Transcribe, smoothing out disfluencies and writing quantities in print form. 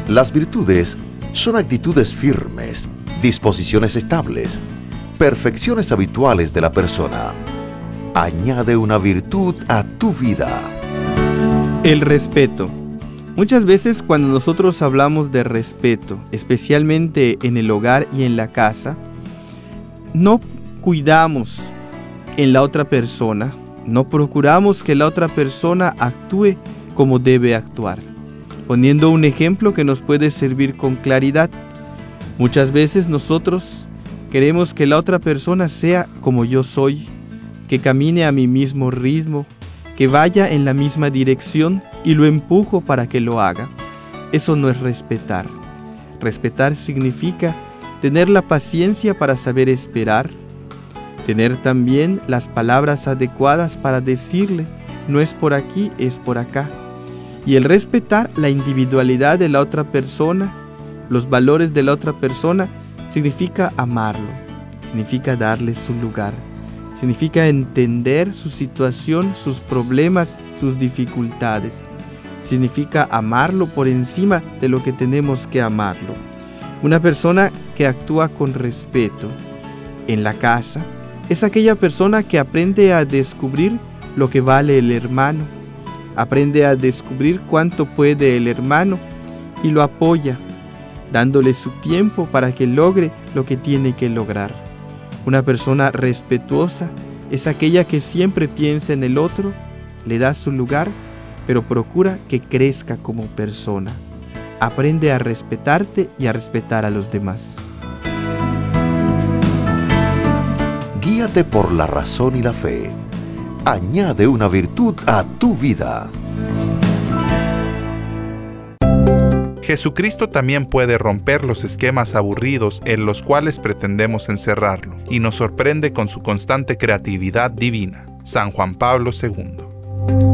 Las virtudes son actitudes firmes, disposiciones estables, perfecciones habituales de la persona. Añade una virtud a tu vida. El respeto. Muchas veces cuando nosotros hablamos de respeto, especialmente en el hogar y en la casa, no cuidamos en la otra persona, no procuramos que la otra persona actúe como debe actuar. Poniendo un ejemplo que nos puede servir con claridad, muchas veces nosotros queremos que la otra persona sea como yo soy, que camine a mi mismo ritmo, que vaya en la misma dirección y lo empujo para que lo haga. Eso no es respetar. Respetar significa tener la paciencia para saber esperar, tener también las palabras adecuadas para decirle, no es por aquí, es por acá. Y el respetar la individualidad de la otra persona, los valores de la otra persona, significa amarlo, significa darle su lugar, significa entender su situación, sus problemas, sus dificultades. Significa amarlo por encima de lo que tenemos que amarlo. Una persona que actúa con respeto en la casa es aquella persona que aprende a descubrir lo que vale el hermano, aprende a descubrir cuánto puede el hermano y lo apoya, dándole su tiempo para que logre lo que tiene que lograr. Una persona respetuosa es aquella que siempre piensa en el otro, le da su lugar, pero procura que crezca como persona. Aprende a respetarte y a respetar a los demás. Guíate por la razón y la fe. Añade una virtud a tu vida. Jesucristo también puede romper los esquemas aburridos en los cuales pretendemos encerrarlo, y nos sorprende con su constante creatividad divina. San Juan Pablo II.